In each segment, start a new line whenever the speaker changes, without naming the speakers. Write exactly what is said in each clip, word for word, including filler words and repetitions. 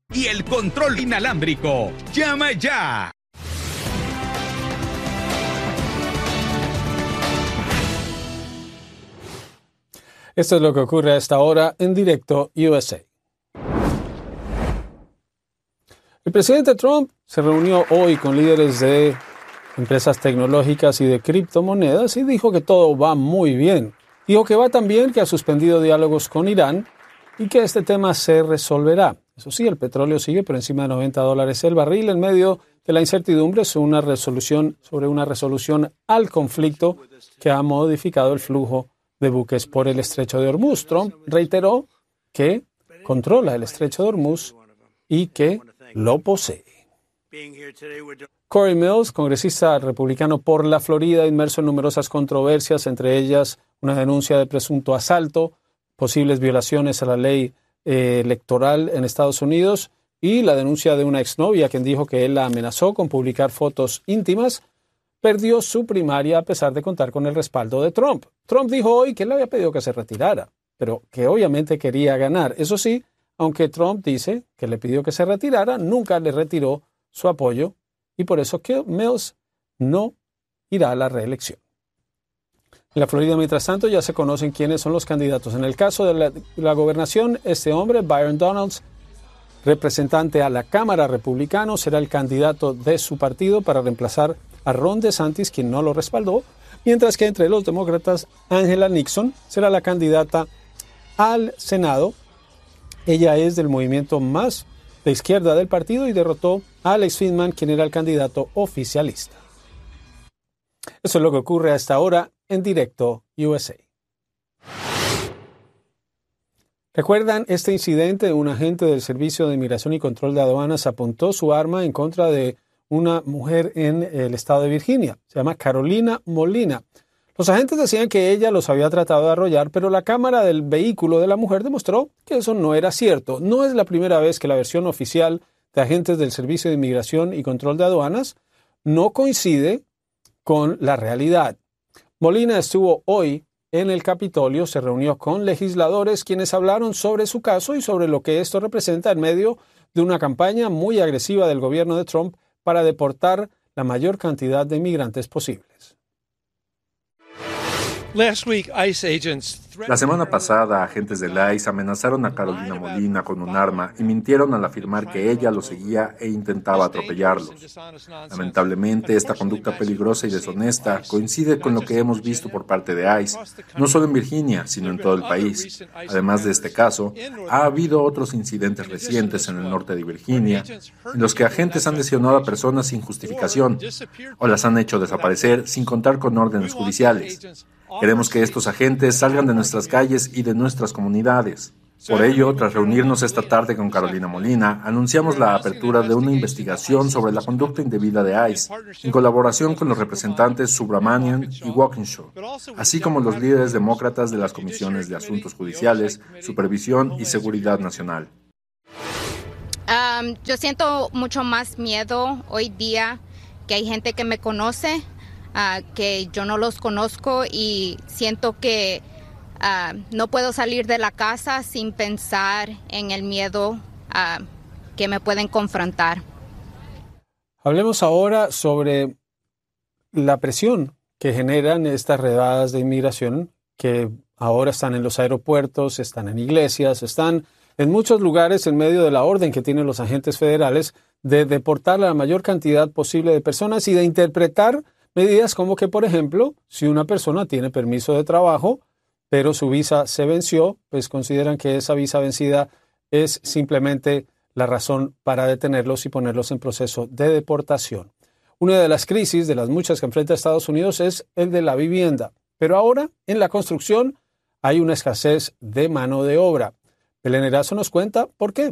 y el control inalámbrico. ¡Llama ya!
Esto es lo que ocurre a esta hora en directo U S A. El presidente Trump se reunió hoy con líderes de empresas tecnológicas y de criptomonedas y dijo que todo va muy bien. Dijo que va tan bien que ha suspendido diálogos con Irán y que este tema se resolverá. Eso sí, el petróleo sigue por encima de noventa dólares el barril en medio de la incertidumbre sobre una resolución, sobre una resolución al conflicto que ha modificado el flujo de buques por el estrecho de Hormuz. Trump reiteró que controla el estrecho de Hormuz y que lo posee. Corey Mills, congresista republicano por la Florida, inmerso en numerosas controversias, entre ellas una denuncia de presunto asalto, posibles violaciones a la ley eh, electoral en Estados Unidos y la denuncia de una exnovia quien dijo que él la amenazó con publicar fotos íntimas, perdió su primaria a pesar de contar con el respaldo de Trump. Trump dijo hoy que él le había pedido que se retirara, pero que obviamente quería ganar. Eso sí, aunque Trump dice que le pidió que se retirara, nunca le retiró su apoyo y por eso que Mills no irá a la reelección. En la Florida, mientras tanto, ya se conocen quiénes son los candidatos. En el caso de la, la gobernación, este hombre, Byron Donalds, representante a la Cámara Republicano, será el candidato de su partido para reemplazar a Ron DeSantis, quien no lo respaldó, mientras que entre los demócratas, Angela Nixon será la candidata al Senado. Ella es del movimiento más de izquierda del partido y derrotó a Alex Friedman, quien era el candidato oficialista. Eso es lo que ocurre a esta hora en directo U S A. ¿Recuerdan este incidente? Un agente del Servicio de Inmigración y Control de Aduanas apuntó su arma en contra de una mujer en el estado de Virginia. Se llama Carolina Molina. Los agentes decían que ella los había tratado de arrollar, pero la cámara del vehículo de la mujer demostró que eso no era cierto. No es la primera vez que la versión oficial de agentes del Servicio de Inmigración y Control de Aduanas no coincide con la realidad. Molina estuvo hoy en el Capitolio, se reunió con legisladores quienes hablaron sobre su caso y sobre lo que esto representa en medio de una campaña muy agresiva del gobierno de Trump para deportar la mayor cantidad de inmigrantes posibles.
La semana pasada, agentes del I C E amenazaron a Carolina Molina con un arma y mintieron al afirmar que ella lo seguía e intentaba atropellarlos. Lamentablemente, esta conducta peligrosa y deshonesta coincide con lo que hemos visto por parte de I C E, no solo en Virginia, sino en todo el país. Además de este caso, ha habido otros incidentes recientes en el norte de Virginia, en los que agentes han lesionado a personas sin justificación o las han hecho desaparecer sin contar con órdenes judiciales. Queremos que estos agentes salgan de nuestras calles y de nuestras comunidades. Por ello, tras reunirnos esta tarde con Carolina Molina, anunciamos la apertura de una investigación sobre la conducta indebida de I C E, en colaboración con los representantes Subramanian y Walkinshaw, así como los líderes demócratas de las comisiones de Asuntos Judiciales, Supervisión y Seguridad Nacional.
Um, yo siento mucho más miedo hoy día, que hay gente que me conoce, Uh, que yo no los conozco y siento que uh, no puedo salir de la casa sin pensar en el miedo uh, que me pueden confrontar.
Hablemos ahora sobre la presión que generan estas redadas de inmigración que ahora están en los aeropuertos, están en iglesias, están en muchos lugares en medio de la orden que tienen los agentes federales de deportar a la mayor cantidad posible de personas y de interpretar medidas como que, por ejemplo, si una persona tiene permiso de trabajo, pero su visa se venció, pues consideran que esa visa vencida es simplemente la razón para detenerlos y ponerlos en proceso de deportación. Una de las crisis, de las muchas que enfrenta Estados Unidos, es el de la vivienda. Pero ahora, en la construcción, hay una escasez de mano de obra. Belén Erazo nos cuenta por qué.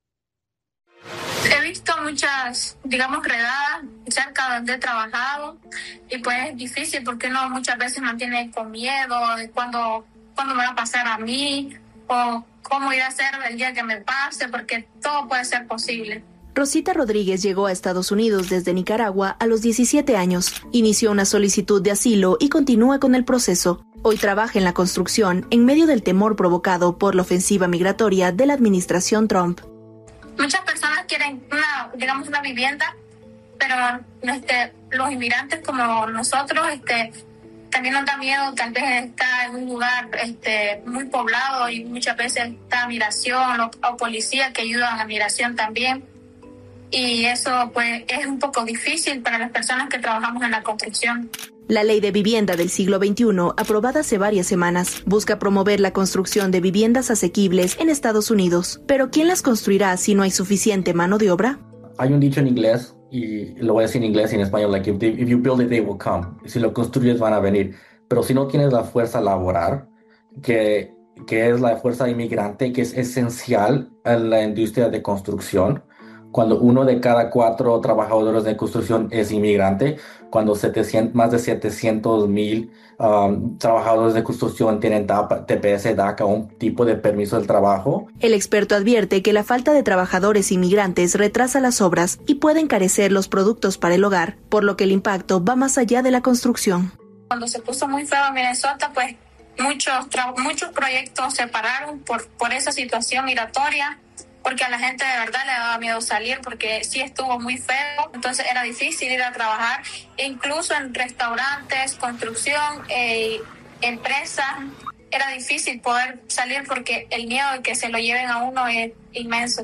He visto muchas, digamos, redadas cerca donde he trabajado y pues es difícil porque uno muchas veces mantiene con miedo de cuándo, cuándo me va a pasar a mí o cómo irá a ser el día que me pase, porque todo puede ser posible.
Rosita Rodríguez llegó a Estados Unidos desde Nicaragua a los diecisiete años. Inició una solicitud de asilo y continúa con el proceso. Hoy trabaja en la construcción en medio del temor provocado por la ofensiva migratoria de la administración Trump.
muchas personas quieren una, digamos, una vivienda, pero este, los inmigrantes como nosotros, este, también nos da miedo tal vez estar en un lugar este, muy poblado y muchas veces está migración o, o policías que ayudan a migración también. Y eso pues es un poco difícil para las personas que trabajamos en la construcción.
La Ley de Vivienda del siglo veintiuno, aprobada hace varias semanas, busca promover la construcción de viviendas asequibles en Estados Unidos. Pero ¿quién las construirá si no hay suficiente mano de obra?
Hay un dicho en inglés, y lo voy a decir en inglés y en español, like, if, they, if you build it, they will come. Si lo construyes, van a venir. Pero si no tienes la fuerza laboral, que, que es la fuerza inmigrante, que es esencial en la industria de construcción, cuando uno de cada cuatro trabajadores de construcción es inmigrante, cuando setecientos, más de setecientos mil um, trabajadores de construcción tienen T P S, DACA, un tipo de permiso del trabajo.
El experto advierte que la falta de trabajadores inmigrantes retrasa las obras y puede encarecer los productos para el hogar, por lo que el impacto va más allá de la construcción.
Cuando se puso muy feo en Minnesota, pues muchos, tra- muchos proyectos se pararon por, por esa situación migratoria, porque a la gente de verdad le daba miedo salir, porque sí estuvo muy feo, entonces era difícil ir a trabajar, incluso en restaurantes, construcción, eh, empresas, era difícil poder salir porque el miedo de que se lo lleven a uno es inmenso.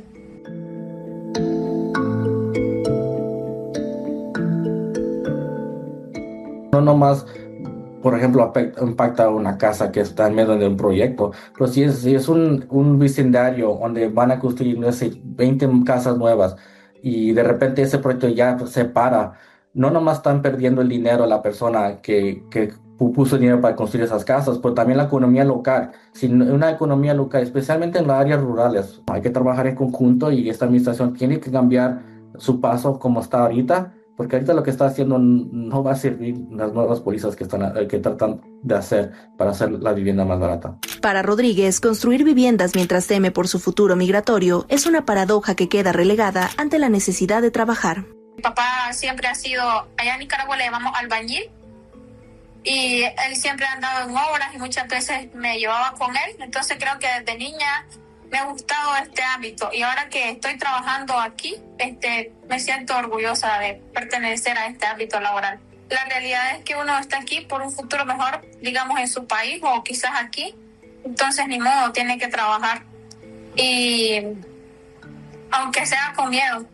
No nomás, por ejemplo, impacta una casa que está en medio de un proyecto, pero si es, si es un, un vecindario donde van a construir, no sé, veinte casas nuevas y de repente ese proyecto ya se para, no nomás están perdiendo el dinero a la persona que, que puso dinero para construir esas casas, pero también la economía local. Si una economía local, especialmente en las áreas rurales, hay que trabajar en conjunto y esta administración tiene que cambiar su paso como está ahorita, porque ahorita lo que está haciendo no va a servir las nuevas pólizas que, están, que tratan de hacer para hacer la vivienda más barata.
Para Rodríguez, construir viviendas mientras teme por su futuro migratorio es una paradoja que queda relegada ante la necesidad de trabajar.
Mi papá siempre ha sido, allá en Nicaragua le llamamos albañil, y él siempre ha andado en obras y muchas veces me llevaba con él, entonces creo que desde niña me ha gustado este ámbito y ahora que estoy trabajando aquí, este, me siento orgullosa de pertenecer a este ámbito laboral. La realidad es que uno está aquí por un futuro mejor, digamos en su país o quizás aquí, entonces ni modo, tiene que trabajar y aunque sea con miedo.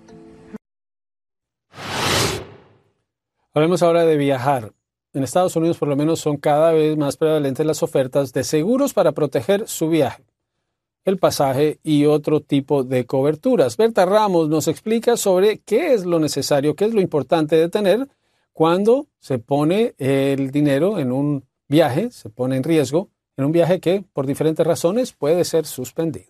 Hablemos ahora de viajar. En Estados Unidos por lo menos son cada vez más prevalentes las ofertas de seguros para proteger su viaje, el pasaje y otro tipo de coberturas. Berta Ramos nos explica sobre qué es lo necesario, qué es lo importante de tener cuando se pone el dinero en un viaje, se pone en riesgo en un viaje que por diferentes razones puede ser suspendido.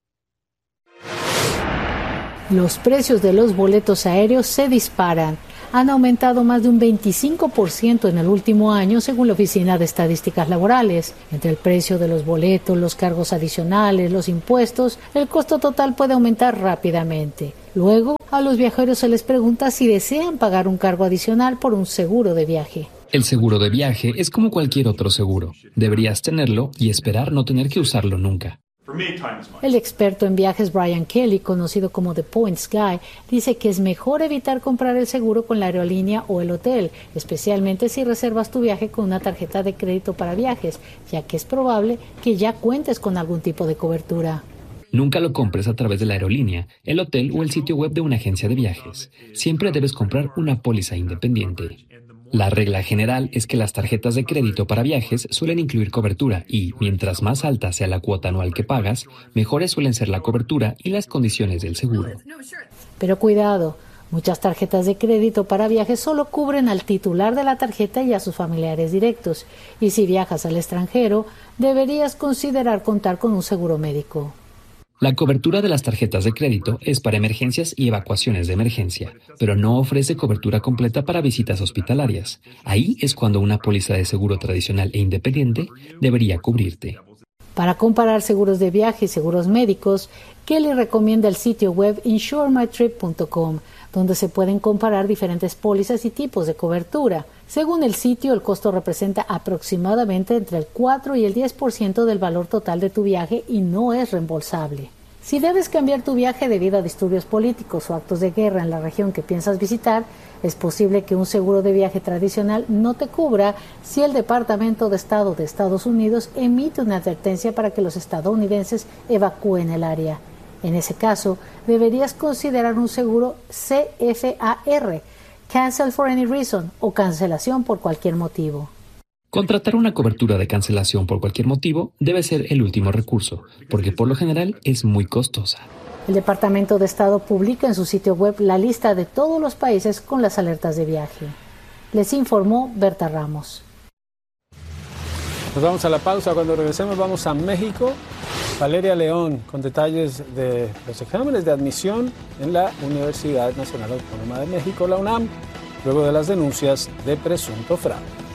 Los precios de los boletos aéreos se disparan. Han aumentado más de un veinticinco por ciento en el último año, según la Oficina de Estadísticas Laborales. Entre el precio de los boletos, los cargos adicionales, los impuestos, el costo total puede aumentar rápidamente. Luego, a los viajeros se les pregunta si desean pagar un cargo adicional por un seguro de viaje.
El seguro de viaje es como cualquier otro seguro. Deberías tenerlo y esperar no tener que usarlo nunca.
El experto en viajes Brian Kelly, conocido como The Points Guy, dice que es mejor evitar comprar el seguro con la aerolínea o el hotel, especialmente si reservas tu viaje con una tarjeta de crédito para viajes, ya que es probable que ya cuentes con algún tipo de cobertura.
Nunca lo compres a través de la aerolínea, el hotel o el sitio web de una agencia de viajes. Siempre debes comprar una póliza independiente. La regla general es que las tarjetas de crédito para viajes suelen incluir cobertura y, mientras más alta sea la cuota anual que pagas, mejores suelen ser la cobertura y las condiciones del seguro.
Pero cuidado, muchas tarjetas de crédito para viajes solo cubren al titular de la tarjeta y a sus familiares directos. Y si viajas al extranjero, deberías considerar contar con un seguro médico.
La cobertura de las tarjetas de crédito es para emergencias y evacuaciones de emergencia, pero no ofrece cobertura completa para visitas hospitalarias. Ahí es cuando una póliza de seguro tradicional e independiente debería cubrirte.
Para comparar seguros de viaje y seguros médicos, Kelly recomienda el sitio web insure my trip punto com, donde se pueden comparar diferentes pólizas y tipos de cobertura. Según el sitio, el costo representa aproximadamente entre el cuatro y el diez por ciento del valor total de tu viaje y no es reembolsable. Si debes cambiar tu viaje debido a disturbios políticos o actos de guerra en la región que piensas visitar, es posible que un seguro de viaje tradicional no te cubra si el Departamento de Estado de Estados Unidos emite una advertencia para que los estadounidenses evacúen el área. En ese caso, deberías considerar un seguro C F A R, Cancel for Any Reason, o cancelación por cualquier motivo.
Contratar una cobertura de cancelación por cualquier motivo debe ser el último recurso, porque por lo general es muy costosa.
El Departamento de Estado publica en su sitio web la lista de todos los países con las alertas de viaje. Les informó Berta Ramos.
Nos vamos a la pausa. Cuando regresemos vamos a México. Valeria León con detalles de los exámenes de admisión en la Universidad Nacional Autónoma de México, la UNAM, luego de las denuncias de presunto fraude.